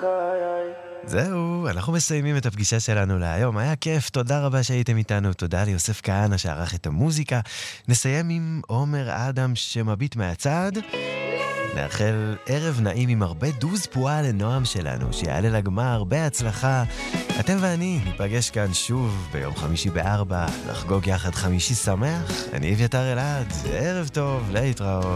זהו, אנחנו מסיימים את הפגישה שלנו להיום. היה כיף, תודה רבה שהייתם איתנו. תודה ליוסף כהנא שערך את המוזיקה. נסיים עם עומר אדם שמביט מהצד. נאחל ערב נעים עם הרבה דוז פועה לנועם שלנו, שיעלה לגמר בהצלחה. אתם ואני ניפגש כאן שוב ביום חמישי ב-4, לחגוג יחד חמישי שמח. אני אביתר אלעד, ערב טוב, להתראות.